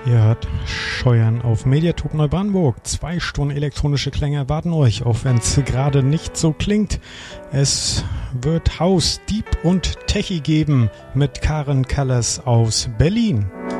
Ihr hört Scheuern auf Mediatalk Neubrandenburg. 2 Stunden elektronische Klänge erwarten euch, auch wenn es gerade nicht so klingt. Es wird House, Deep und Techie geben mit Karen Callas aus Berlin.